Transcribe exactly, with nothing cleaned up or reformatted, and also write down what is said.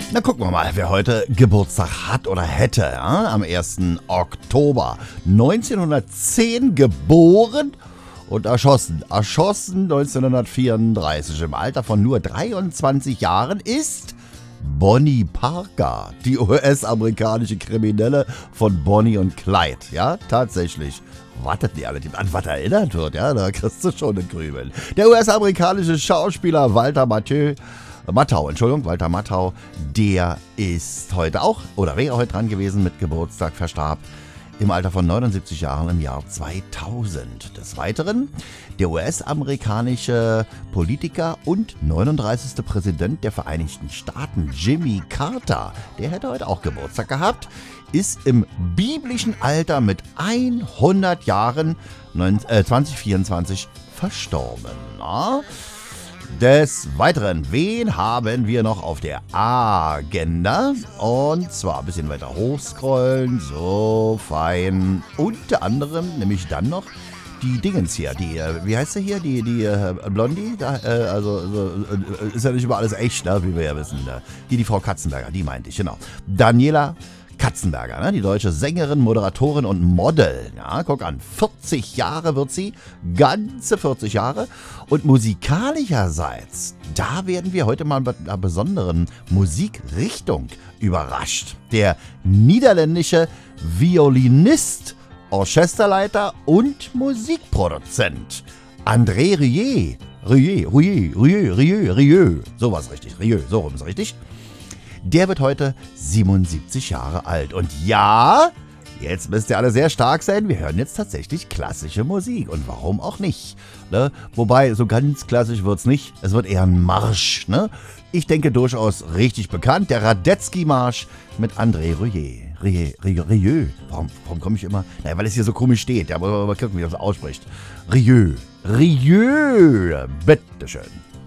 Na, gucken wir mal, wer heute Geburtstag hat oder hätte. Ja? Am ersten Oktober neunzehnhundertzehn geboren und erschossen. Erschossen neunzehnhundertvierunddreißig. Im Alter von nur dreiundzwanzig Jahren ist Bonnie Parker, die U S-amerikanische Kriminelle von Bonnie und Clyde. Ja, tatsächlich. Wartet nicht alle, die an was erinnert wird, ja, da kriegst du schon den Grübeln. Der U S-amerikanische Schauspieler Walter Matthau, Matthau, Entschuldigung, Walter Matthau, der ist heute auch, oder wäre heute dran gewesen mit Geburtstag, verstarb im Alter von neunundsiebzig Jahren im Jahr zweitausend. Des Weiteren der U S-amerikanische Politiker und neununddreißigste Präsident der Vereinigten Staaten, Jimmy Carter, der hätte heute auch Geburtstag gehabt, ist im biblischen Alter mit hundert Jahren zwanzig vierundzwanzig verstorben. Na? Des Weiteren, wen haben wir noch auf der Agenda? Und zwar ein bisschen weiter hochscrollen, so fein. Unter anderem nämlich dann noch die Dingens hier, die, wie heißt sie hier, die, die äh, Blondie, da, äh, also, also äh, ist ja nicht über alles echt, ne, wie wir ja wissen. Ne? Die, die Frau Katzenberger, die meinte ich, genau. Daniela Katzenberger, ne? Die deutsche Sängerin, Moderatorin und Model. Ja, guck an, vierzig Jahre wird sie, ganze vierzig Jahre. Und musikalischerseits, da werden wir heute mal mit einer besonderen Musikrichtung überrascht. Der niederländische Violinist, Orchesterleiter und Musikproduzent André Rieu. Rieu, Rieu, Rieu, Rieu, Rieu. Sowas richtig, Rieu, so rum ist richtig. Der wird heute siebenundsiebzig Jahre alt. Und ja, jetzt müsst ihr alle sehr stark sein. Wir hören jetzt tatsächlich klassische Musik. Und warum auch nicht? Ne? Wobei, so ganz klassisch wird es nicht. Es wird eher ein Marsch. Ne? Ich denke durchaus richtig bekannt. Der Radetzky-Marsch mit André Rieu. Rieu, Rieu, Rieu. Warum, warum komme ich immer? Naja, weil es hier so komisch steht. Ja, aber mal gucken, wie das ausspricht. Rieu. Rieu. Bitteschön.